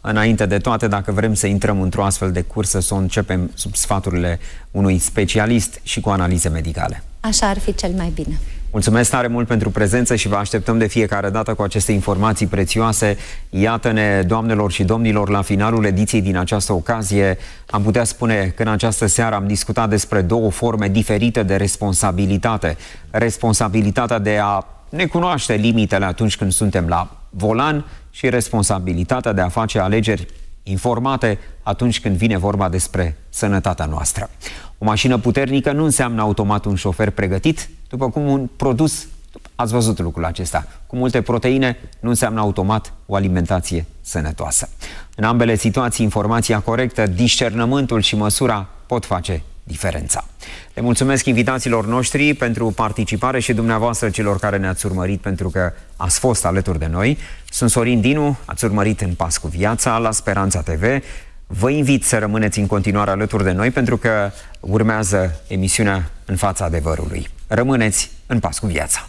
înainte de toate, dacă vrem să intrăm într-o astfel de cursă, să o începem sub sfaturile unui specialist și cu analize medicale. Așa ar fi cel mai bine. Mulțumesc tare mult pentru prezență și vă așteptăm de fiecare dată cu aceste informații prețioase. Iată-ne, doamnelor și domnilor, la finalul ediției din această ocazie. Am putea spune că în această seară am discutat despre două forme diferite de responsabilitate. Responsabilitatea de a ne cunoaște limitele atunci când suntem la volan și responsabilitatea de a face alegeri informate atunci când vine vorba despre sănătatea noastră. O mașină puternică nu înseamnă automat un șofer pregătit, după cum un produs, ați văzut lucrul acesta, cu multe proteine nu înseamnă automat o alimentație sănătoasă. În ambele situații, informația corectă, discernământul și măsura pot face diferența. Le mulțumesc invitațiilor noștri pentru participare și dumneavoastră celor care ne-ați urmărit pentru că ați fost alături de noi. Sunt Sorin Dinu, ați urmărit În pas cu viața la Speranța TV. Vă invit să rămâneți în continuare alături de noi pentru că urmează emisiunea În fața adevărului. Rămâneți în pas cu viața.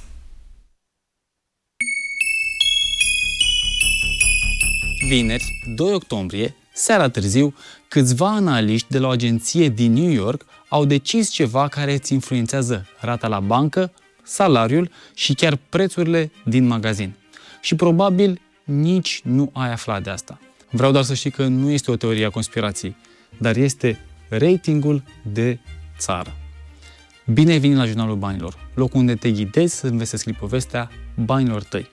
Vineri, 2 octombrie, seara târziu, câțiva analiști de la o agenție din New York au decis ceva care îți influențează rata la bancă, salariul și chiar prețurile din magazin. Și probabil nici nu ai aflat de asta. Vreau doar să știi că nu este o teorie a conspirației, dar este ratingul de țară. Bine ai venit la Jurnalul Banilor, locul unde te ghidezi să înveți să scrii povestea banilor tăi.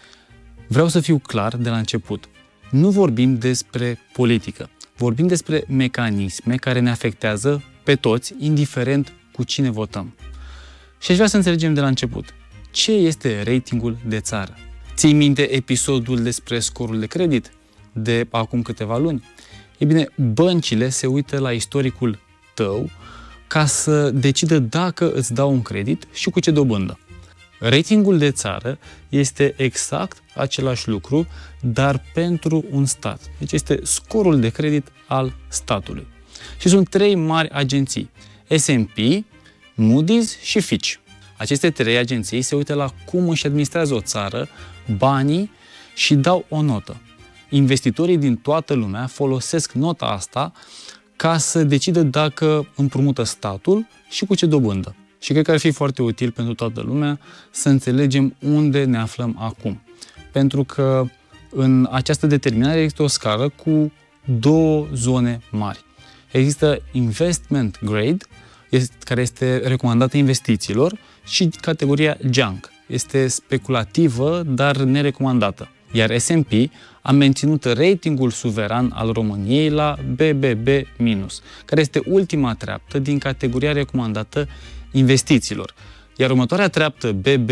Vreau să fiu clar de la început. Nu vorbim despre politică. Vorbim despre mecanisme care ne afectează pe toți, indiferent cu cine votăm. Și aș vrea să înțelegem de la început. Ce este ratingul de țară? Ții minte episodul despre scorul de credit de acum câteva luni? Ei bine, băncile se uită la istoricul tău ca să decidă dacă îți dau un credit și cu ce dobândă. Ratingul de țară este exact același lucru, dar pentru un stat. Deci este scorul de credit al statului. Și sunt 3 mari agenții: S&P, Moody's și Fitch. Aceste 3 agenții se uită la cum își administrează o țară, banii și dau o notă. Investitorii din toată lumea folosesc nota asta ca să decidă dacă împrumută statul și cu ce dobândă. Și cred că ar fi foarte util pentru toată lumea să înțelegem unde ne aflăm acum. Pentru că în această determinare există o scară cu 2 zone mari. Există investment grade, care este recomandată investițiilor, și categoria junk. Este speculativă, dar nerecomandată. Iar S&P a menținut ratingul suveran al României la BBB-, care este ultima treaptă din categoria recomandată investițiilor. Iar următoarea treaptă, BB+,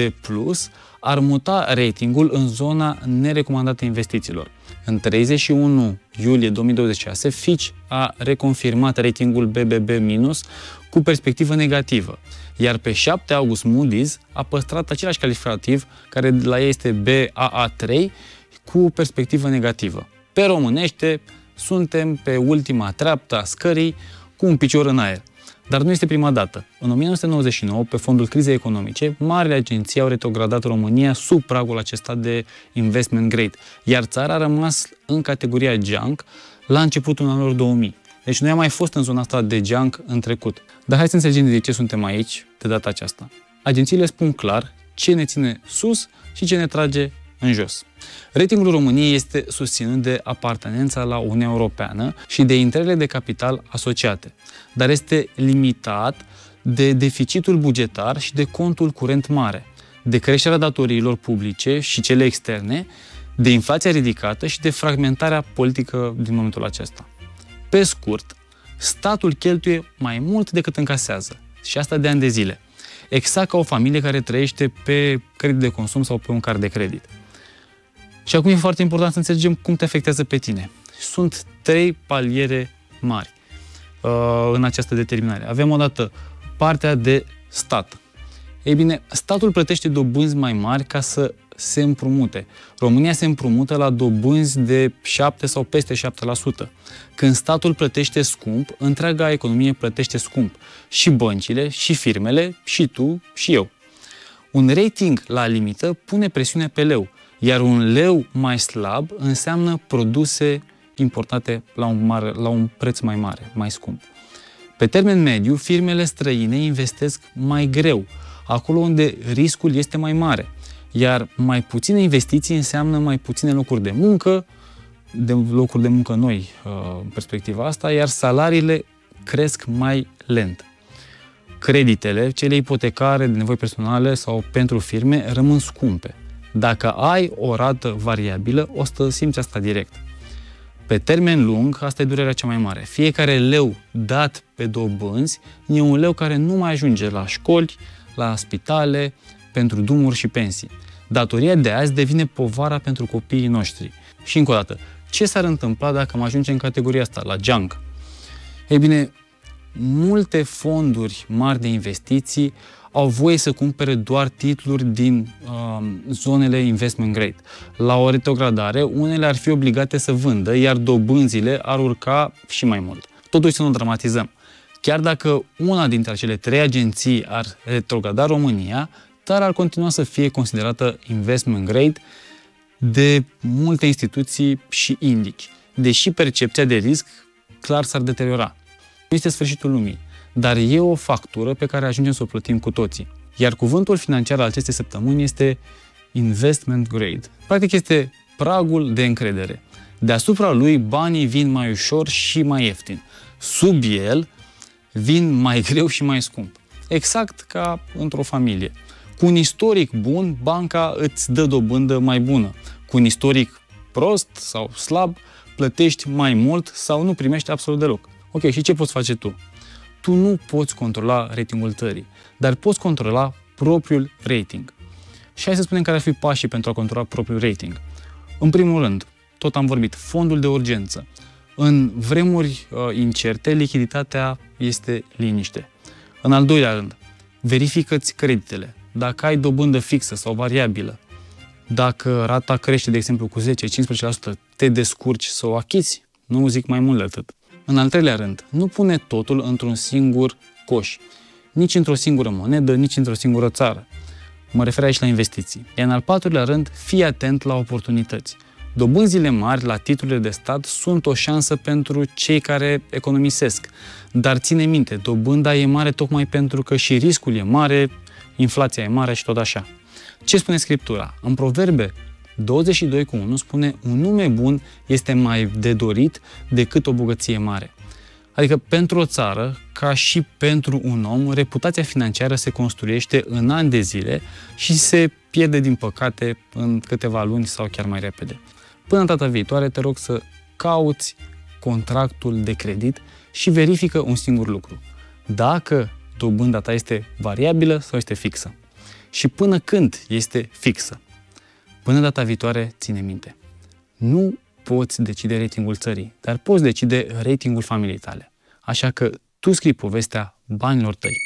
ar muta ratingul în zona nerecomandată investițiilor. În 31 iulie 2026, Fitch a reconfirmat ratingul BBB- cu perspectivă negativă, iar pe 7 august Moody's a păstrat același calificativ, care la ei este Baa3, cu perspectivă negativă. Pe românește, suntem pe ultima treaptă a scării cu un picior în aer. Dar nu este prima dată. În 1999, pe fondul crizei economice, marile agenții au retrogradat România sub pragul acesta de investment grade, iar țara a rămas în categoria junk la începutul anilor 2000. Deci noi am mai fost în zona asta de junk în trecut. Dar hai să înțelegem de ce suntem aici de data aceasta. Agențiile spun clar ce ne ține sus și ce ne trage în jos. Ratingul României este susținut de apartenența la Uniunea Europeană și de intrările de capital asociate, dar este limitat de deficitul bugetar și de contul curent mare, de creșterea datoriilor publice și cele externe, de inflația ridicată și de fragmentarea politică din momentul acesta. Pe scurt, statul cheltuie mai mult decât încasează, și asta de ani de zile, exact ca o familie care trăiește pe credit de consum sau pe un card de credit. Și acum e foarte important să înțelegem cum te afectează pe tine. Sunt 3 paliere mari în această determinare. Avem odată partea de stat. Ei bine, statul plătește dobânzi mai mari ca să se împrumute. România se împrumută la dobânzi de 7 sau peste 7%. Când statul plătește scump, întreaga economie plătește scump. Și băncile, și firmele, și tu, și eu. Un rating la limită pune presiune pe leu, iar un leu mai slab înseamnă produse importate la un preț mai mare, mai scump. Pe termen mediu, firmele străine investesc mai greu, acolo unde riscul este mai mare, iar mai puține investiții înseamnă mai puține locuri de muncă noi în perspectiva asta, iar salariile cresc mai lent. Creditele, cele ipotecare, de nevoi personale sau pentru firme, rămân scumpe. Dacă ai o rată variabilă, o să simți asta direct. Pe termen lung, asta e durerea cea mai mare. Fiecare leu dat pe dobânzi e un leu care nu mai ajunge la școli, la spitale, pentru drumuri și pensii. Datoria de azi devine povara pentru copiii noștri. Și încă o dată, ce s-ar întâmpla dacă am ajunge în categoria asta, la junk? Ei bine, multe fonduri mari de investiții au voie să cumpere doar titluri din zonele investment grade. La o retrogradare, unele ar fi obligate să vândă, iar dobânzile ar urca și mai mult. Totuși să nu dramatizăm. Chiar dacă una dintre cele 3 agenții ar retrograda România, dar ar continua să fie considerată investment grade de multe instituții și indici, deși percepția de risc clar s-ar deteriora. Nu este sfârșitul lumii, dar e o factură pe care ajungem să o plătim cu toții. Iar cuvântul financiar al acestei săptămâni este investment grade. Practic este pragul de încredere. Deasupra lui banii vin mai ușor și mai ieftin. Sub el vin mai greu și mai scump. Exact ca într-o familie. Cu un istoric bun, banca îți dă dobândă mai bună. Cu un istoric prost sau slab, plătești mai mult sau nu primești absolut deloc. Ok, și ce poți face tu? Tu nu poți controla ratingul țării, dar poți controla propriul rating. Și hai să spunem care ar fi pașii pentru a controla propriul rating. În primul rând, tot am vorbit, fondul de urgență. În vremuri incerte, lichiditatea este liniște. În al doilea rând, verifică-ți creditele. Dacă ai dobândă fixă sau variabilă, dacă rata crește, de exemplu, cu 10-15%, te descurci să o achizi? Nu zic mai mult de atât. În al treilea rând, nu pune totul într-un singur coș, nici într-o singură monedă, nici într-o singură țară. Mă refer aici la investiții. Iar în al patrulea rând, fii atent la oportunități. Dobânzile mari la titlurile de stat sunt o șansă pentru cei care economisesc. Dar ține minte, dobânda e mare tocmai pentru că și riscul e mare, inflația e mare și tot așa. Ce spune Scriptura? În Proverbe 22:1 spune: un nume bun este mai de dorit decât o bogăție mare. Adică pentru o țară, ca și pentru un om, reputația financiară se construiește în ani de zile și se pierde, din păcate, în câteva luni sau chiar mai repede. Până data viitoare, te rog să cauți contractul de credit și verifică un singur lucru. Dacă dobânda ta este variabilă sau este fixă. Și până când este fixă. Până data viitoare, ține minte. Nu poți decide ratingul țării, dar poți decide ratingul familiei tale. Așa că tu scrii povestea banilor tăi.